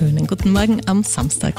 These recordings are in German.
schönen guten Morgen am Samstag.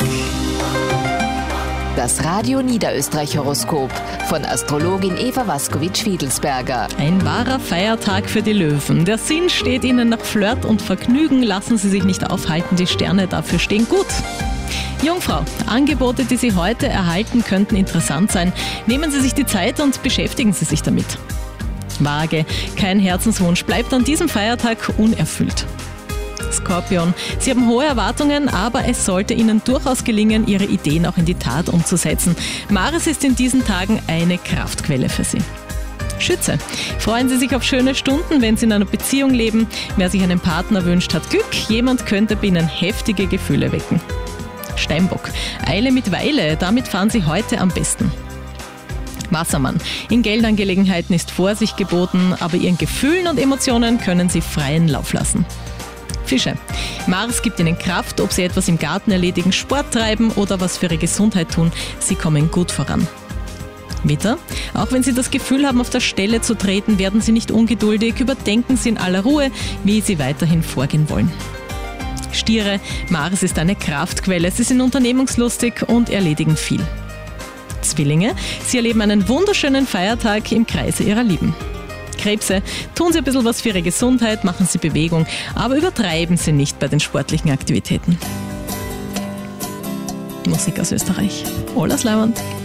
Das Radio Niederösterreich-Horoskop von Astrologin Eva Waskowitsch-Fiedelsberger. Ein wahrer Feiertag für die Löwen. Der Sinn steht Ihnen nach Flirt und Vergnügen. Lassen Sie sich nicht aufhalten, die Sterne dafür stehen gut. Jungfrau, Angebote, die Sie heute erhalten, könnten interessant sein. Nehmen Sie sich die Zeit und beschäftigen Sie sich damit. Waage, kein Herzenswunsch bleibt an diesem Feiertag unerfüllt. Skorpion, Sie haben hohe Erwartungen, aber es sollte Ihnen durchaus gelingen, Ihre Ideen auch in die Tat umzusetzen. Mars ist in diesen Tagen eine Kraftquelle für Sie. Schütze, freuen Sie sich auf schöne Stunden, wenn Sie in einer Beziehung leben. Wer sich einen Partner wünscht, hat Glück. Jemand könnte bei Ihnen heftige Gefühle wecken. Steinbock, Eile mit Weile, damit fahren Sie heute am besten. Wassermann, in Geldangelegenheiten ist Vorsicht geboten, aber Ihren Gefühlen und Emotionen können Sie freien Lauf lassen. Fische, Mars gibt Ihnen Kraft, ob Sie etwas im Garten erledigen, Sport treiben oder was für Ihre Gesundheit tun. Sie kommen gut voran. Widder, auch wenn Sie das Gefühl haben, auf der Stelle zu treten, werden Sie nicht ungeduldig, überdenken Sie in aller Ruhe, wie Sie weiterhin vorgehen wollen. Stiere, Mars ist eine Kraftquelle, Sie sind unternehmungslustig und erledigen viel. Zwillinge, Sie erleben einen wunderschönen Feiertag im Kreise Ihrer Lieben. Krebse, tun Sie ein bisschen was für Ihre Gesundheit, machen Sie Bewegung, aber übertreiben Sie nicht bei den sportlichen Aktivitäten. Musik aus Österreich. Alles Leiband.